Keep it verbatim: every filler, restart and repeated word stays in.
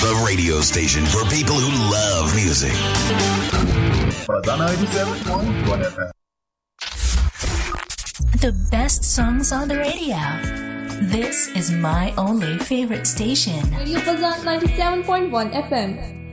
the radio station for people who love music. Fazan ninety-seven point one F M. The best songs on the radio. This is my only favorite station. Radio Fazan ninety-seven point one F M.